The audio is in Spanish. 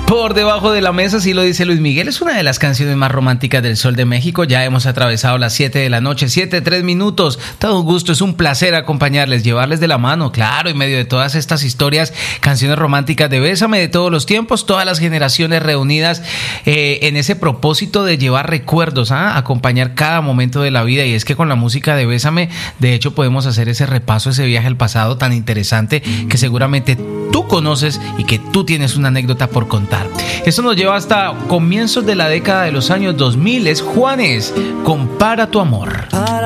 Por debajo de la mesa, así lo dice Luis Miguel, es una de las canciones más románticas del Sol de México. Ya hemos atravesado las 7 de la noche, 7:03. Todo un gusto, es un placer acompañarles, llevarles de la mano, claro, en medio de todas estas historias, canciones románticas de Bésame de todos los tiempos, todas las generaciones reunidas en ese propósito de llevar recuerdos, acompañar cada momento de la vida. Y es que con la música de Bésame, de hecho, podemos hacer ese repaso, ese viaje al pasado tan interesante que seguramente tú conoces y que tú tienes una anécdota por contar. Eso nos lleva hasta comienzos de la década de los años 2000. Es Juanes, Compara tu amor.